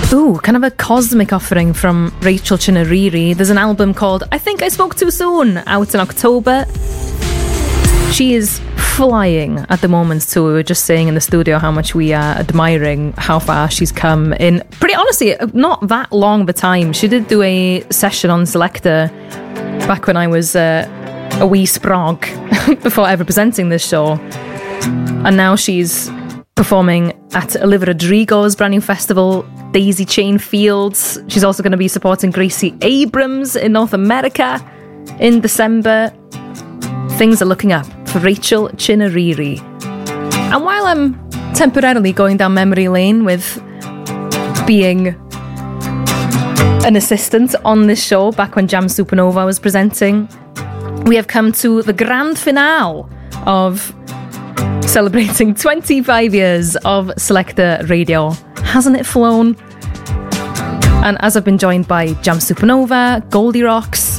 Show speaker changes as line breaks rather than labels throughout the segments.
Ooh, kind of a cosmic offering from Rachel Chinnariri. There's an album called I Think I Spoke Too Soon, out in October. She is flying at the moment too. We were just saying in the studio how much we are admiring how far she's come in, pretty honestly, not that long of a time. She did do a session on Selector back when I was a wee sprog before ever presenting this show. And now she's performing at Olivia Rodrigo's brand new festival, Daisy Chain Fields. She's also going to be supporting Gracie Abrams in North America in December. Things are looking up for Rachel Chinnariri. And while I'm temporarily going down memory lane with being an assistant on this show back when Jam Supernova was presenting, we have come to the grand finale of celebrating 25 years of Selector Radio. Hasn't it flown? And as I've been joined by Jam Supernova, Goldie Rocks,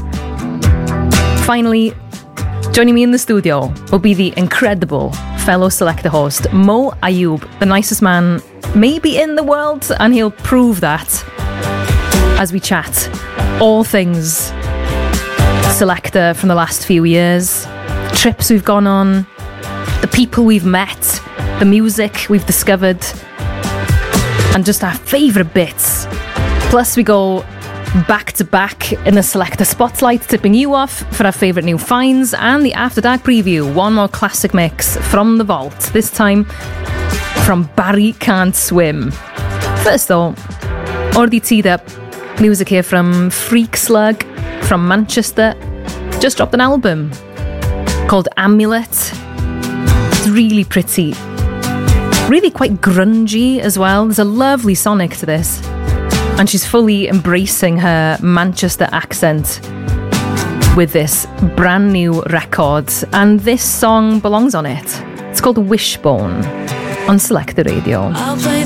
finally joining me in the studio will be the incredible fellow Selector host, Mo Ayub, the nicest man maybe in the world, and he'll prove that as we chat all things Selector from the last few years, trips we've gone on, the people we've met, the music we've discovered, and just our favourite bits. Plus we go back to back in the Selector Spotlight, tipping you off for our favourite new finds, and the After Dark preview, one more classic mix from the vault, this time from Barry Can't Swim. First though, already teed up music here from Freak Slug from Manchester. Just dropped an album called Amulet. It's really pretty, really quite grungy as well. There's a lovely sonic to this, and she's fully embracing her Manchester accent with this brand new record, and this song belongs on it. It's called Wishbone on Selector Radio.
I'll play